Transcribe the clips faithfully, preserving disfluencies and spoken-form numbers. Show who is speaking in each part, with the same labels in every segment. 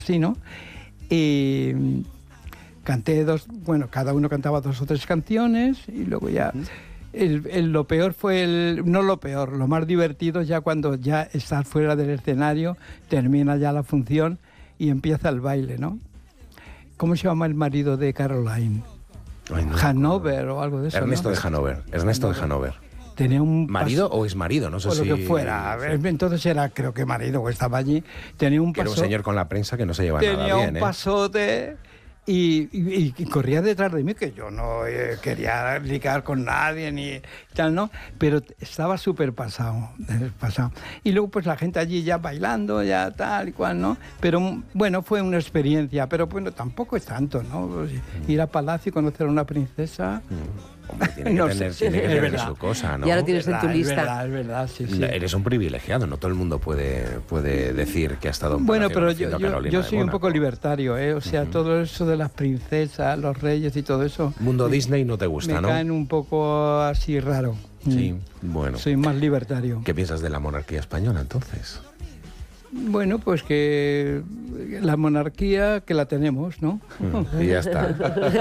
Speaker 1: sí, ¿no? Y canté dos, bueno, cada uno cantaba dos o tres canciones y luego ya... El, el, lo peor fue, el, no lo peor, lo más divertido ya cuando ya estás fuera del escenario, termina ya la función y empieza el baile, ¿no? ¿Cómo se llama el marido de Caroline?
Speaker 2: Ay, no,
Speaker 1: Hanover o algo de eso,
Speaker 2: Ernesto
Speaker 1: ¿no?
Speaker 2: de Hanover, Ernesto de Hanover.
Speaker 1: Tenía un
Speaker 2: ¿Marido o es marido? No sé
Speaker 1: o
Speaker 2: si...
Speaker 1: lo que fuera. Sí. Entonces era, creo que marido, o estaba allí. Tenía un
Speaker 2: paso... Era un señor con la prensa que no se lleva
Speaker 1: tenía
Speaker 2: nada bien,
Speaker 1: un
Speaker 2: ¿eh?
Speaker 1: pasote y, y, y corría detrás de mí, que yo no eh, quería ligar con nadie ni tal, ¿no? Pero estaba súper pasado, pasado. Y luego pues la gente allí ya bailando, ya tal y cual, ¿no? Pero bueno, fue una experiencia, pero bueno, tampoco es tanto, ¿no? Pues, ir a Palacio y conocer a una princesa...
Speaker 2: Mm. Hombre, tiene que
Speaker 1: no
Speaker 2: tener,
Speaker 1: sé,
Speaker 2: tiene que
Speaker 1: es
Speaker 2: tener
Speaker 1: verdad.
Speaker 2: su cosa, ¿no?
Speaker 3: Ya lo tienes en tu lista.
Speaker 1: Es verdad, es verdad, sí, sí.
Speaker 2: Eres un privilegiado, no todo el mundo puede, puede decir que ha estado en
Speaker 1: Bueno,
Speaker 2: Palacio
Speaker 1: pero yo, yo, yo soy
Speaker 2: un
Speaker 1: poco libertario, ¿eh? O sea, uh-huh. todo eso de las princesas, los reyes y todo eso...
Speaker 2: Mundo
Speaker 1: me,
Speaker 2: Disney no te gusta,
Speaker 1: me
Speaker 2: ¿no?
Speaker 1: Me caen un poco así raro.
Speaker 2: Sí, bueno.
Speaker 1: Soy más libertario.
Speaker 2: ¿Qué piensas de la monarquía española, entonces?
Speaker 1: Bueno, pues que la monarquía que la tenemos, ¿no?
Speaker 2: Mm, y ya está.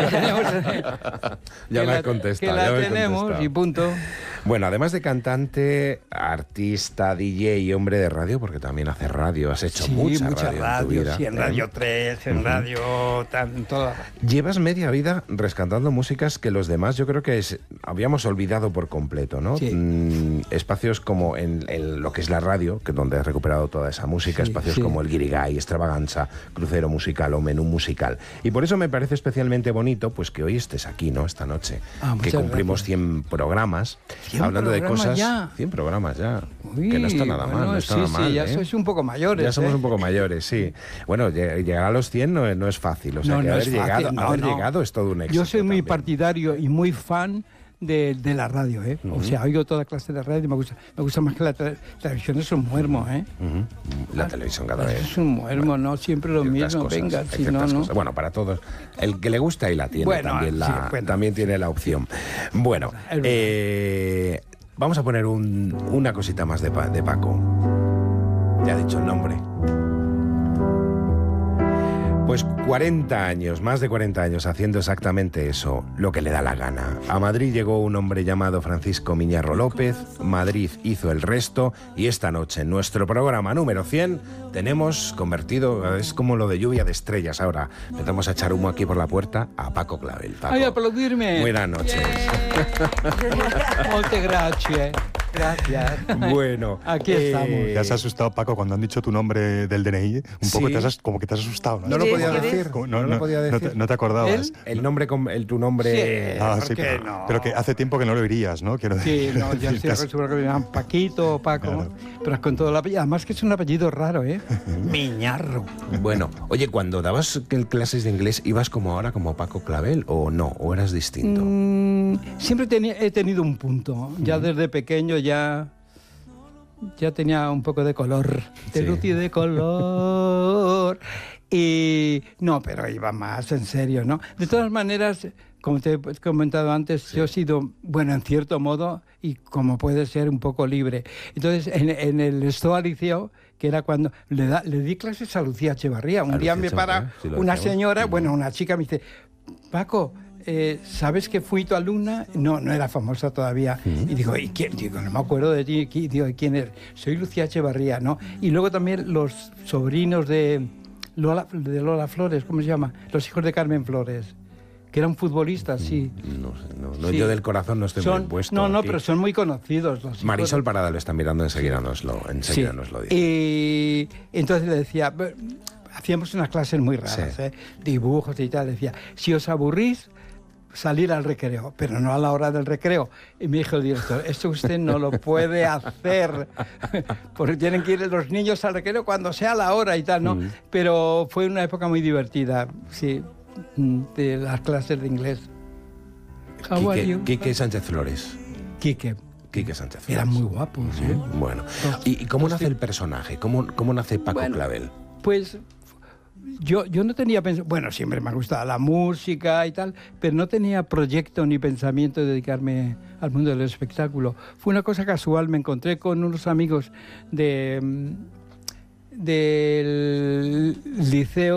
Speaker 2: ya me has contestado.
Speaker 1: Que la
Speaker 2: ya
Speaker 1: tenemos
Speaker 2: contestado.
Speaker 1: y punto.
Speaker 2: Bueno, además de cantante, artista, D J y hombre de radio, porque también haces radio, has hecho
Speaker 1: sí,
Speaker 2: mucha,
Speaker 1: mucha
Speaker 2: radio,
Speaker 1: radio
Speaker 2: en tu vida.
Speaker 1: Sí, en Radio tres, en uh-huh. Radio... Tan, en toda...
Speaker 2: Llevas media vida rescatando músicas que los demás yo creo que es, habíamos olvidado por completo, ¿no?
Speaker 1: Sí.
Speaker 2: Mm, espacios como en, en lo que es la radio, que donde has recuperado toda esa música, sí, espacios sí. como el Guirigay, Extravaganza, Crucero Musical o Menú Musical. Y por eso me parece especialmente bonito pues que hoy estés aquí, ¿no? Esta noche,
Speaker 1: ah,
Speaker 2: que cumplimos
Speaker 1: gracias.
Speaker 2: cien programas,
Speaker 1: cien
Speaker 2: hablando de cosas...
Speaker 1: Ya.
Speaker 2: cien programas ya,
Speaker 1: Uy,
Speaker 2: que no está nada
Speaker 1: bueno,
Speaker 2: mal, no está
Speaker 1: sí,
Speaker 2: nada mal.
Speaker 1: Sí, ya
Speaker 2: ¿eh?
Speaker 1: sois un poco mayores.
Speaker 2: Ya somos
Speaker 1: ¿eh?
Speaker 2: un poco mayores, sí. Bueno, llegar a los cien no es, no es fácil, o sea,
Speaker 1: no,
Speaker 2: que
Speaker 1: no
Speaker 2: haber,
Speaker 1: es
Speaker 2: llegado,
Speaker 1: fácil, no,
Speaker 2: haber
Speaker 1: no.
Speaker 2: llegado es todo un éxito.
Speaker 1: Yo soy muy
Speaker 2: también.
Speaker 1: partidario y muy fan de, de la radio, ¿eh? Uh-huh. O sea, oigo toda clase de radio y me gusta, me gusta más que la te- televisión, es un muermo, ¿eh?
Speaker 2: Uh-huh. La televisión cada vez.
Speaker 1: Es un muermo, bueno, no siempre lo mismo,
Speaker 2: cosas,
Speaker 1: venga, si no,
Speaker 2: cosas.
Speaker 1: no.
Speaker 2: Bueno, para todos, el que le gusta y la tiene,
Speaker 1: bueno,
Speaker 2: también, la,
Speaker 1: sí, bueno.
Speaker 2: también tiene la opción. Bueno, eh, vamos a poner un, una cosita más de, de Paco. Ya ha dicho el nombre. Pues cuarenta años, más de cuarenta años haciendo exactamente eso, lo que le da la gana. A Madrid llegó un hombre llamado Francisco Miñarro López, Madrid hizo el resto y esta noche en nuestro programa número cien tenemos convertido, es como lo de lluvia de estrellas ahora, empezamos a echar humo aquí por la puerta a Paco Clavel. Paco,
Speaker 1: ¡ay, aplaudirme!
Speaker 2: Buenas noches.
Speaker 1: Muchas gracias. Gracias.
Speaker 2: Bueno,
Speaker 1: aquí
Speaker 2: eh,
Speaker 1: estamos.
Speaker 4: ¿Te has asustado, Paco, cuando han dicho tu nombre del D N I? Un poco
Speaker 2: sí.
Speaker 4: te has, como que te has asustado, ¿no?
Speaker 2: No lo podía
Speaker 3: ¿Quieres?
Speaker 2: decir.
Speaker 4: Como-
Speaker 2: No,
Speaker 4: no,
Speaker 2: lo
Speaker 4: no,
Speaker 2: podía decir.
Speaker 4: no te, no te acordabas.
Speaker 1: ¿Él?
Speaker 2: El nombre, con- el, tu nombre...
Speaker 1: Sí.
Speaker 4: Ah,
Speaker 1: ¿por
Speaker 4: sí,
Speaker 1: qué
Speaker 4: pero,
Speaker 1: no?
Speaker 4: pero que hace tiempo que no lo dirías, ¿no? Quiero
Speaker 1: Sí,
Speaker 4: decir,
Speaker 1: no, ya
Speaker 4: te
Speaker 1: estoy
Speaker 4: has-
Speaker 1: acostumbrado que me llaman Paquito o Paco,
Speaker 4: Claro.
Speaker 1: pero con todo el apellido. Además que es un apellido raro, ¿eh? Miñarro.
Speaker 2: Bueno, oye, cuando dabas clases de inglés, ¿ibas como ahora, como Paco Clavel, o no? ¿O eras distinto?
Speaker 1: Mm, siempre teni- he tenido un punto. Ya mm. desde pequeño ya... Ya tenía un poco de color, de
Speaker 2: Sí.
Speaker 1: luz y de color. Y no, pero iba más en serio, ¿no? De todas maneras, como te he comentado antes, sí. yo he sido, bueno, en cierto modo, y como puede ser, un poco libre. Entonces, en, en el Estoa Liceo, que era cuando le, da, le di clases a Lucía Echevarría. Un
Speaker 2: a
Speaker 1: día
Speaker 2: Lucía
Speaker 1: me para
Speaker 2: sí,
Speaker 1: una
Speaker 2: decíamos.
Speaker 1: señora,
Speaker 2: Mm.
Speaker 1: bueno, una chica me dice, Paco, Eh, ¿sabes que fui tu alumna? No, no era famosa todavía. Uh-huh. Y digo, ¿y quién? Digo, no me acuerdo de ti. Digo, ¿quién eres? Soy Lucía Echevarría, ¿no? Y luego también los sobrinos de Lola, de Lola Flores, ¿cómo se llama? Los hijos de Carmen Flores, que eran futbolistas, sí.
Speaker 2: No sé, no, no
Speaker 1: Sí.
Speaker 2: yo del corazón no estoy
Speaker 1: son,
Speaker 2: muy puesto.
Speaker 1: No, no,
Speaker 2: aquí.
Speaker 1: pero son muy conocidos. Los
Speaker 2: Marisol Parada lo está mirando, enseguida nos lo, enseguida
Speaker 1: sí.
Speaker 2: nos lo dice.
Speaker 1: Y entonces le decía, hacíamos unas clases muy raras, sí. ¿eh? Dibujos y tal. Decía, si os aburrís, salir al recreo, pero no a la hora del recreo. Y me dijo el director, esto usted no lo puede hacer, porque tienen que ir los niños al recreo cuando sea la hora y tal, ¿no? Mm. Pero fue una época muy divertida, sí, de las clases de inglés.
Speaker 2: Quique, Quique Sánchez Flores.
Speaker 1: Quique.
Speaker 2: Quique Sánchez Flores.
Speaker 1: Eran muy guapos, ¿eh?
Speaker 2: Bueno, ¿y, y cómo nace el personaje? ¿Cómo, cómo nace Paco
Speaker 1: bueno,
Speaker 2: Clavel?
Speaker 1: Pues... Yo, yo no tenía pensamiento, bueno, siempre me ha gustado la música y tal, pero no tenía proyecto ni pensamiento de dedicarme al mundo del espectáculo. Fue una cosa casual, me encontré con unos amigos de, del liceo